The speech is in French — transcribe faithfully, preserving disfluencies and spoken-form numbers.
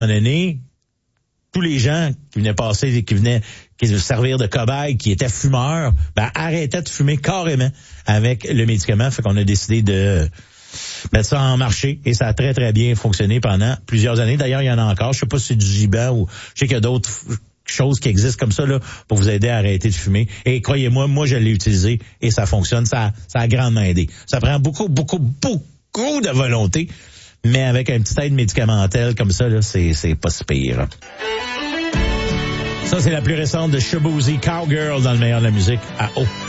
un moment donné, tous les gens qui venaient passer, qui venaient qui venaient servir de cobayes, qui étaient fumeurs, ben arrêtaient de fumer carrément avec le médicament. Fait qu'on a décidé de mettre ça en marché et ça a très, très bien fonctionné pendant plusieurs années. D'ailleurs, il y en a encore. Je sais pas si c'est du Giban ou je sais qu'il y a d'autres choses qui existent comme ça là pour vous aider à arrêter de fumer. Et croyez-moi, moi, je l'ai utilisé et ça fonctionne. Ça, ça a grandement aidé. Ça prend beaucoup, beaucoup, beaucoup de volonté, mais avec un petit aide médicamentelle comme ça, là, c'est, c'est pas si pire. Ça, c'est la plus récente de Shaboozey, Cowgirl, dans le meilleur de la musique à eau.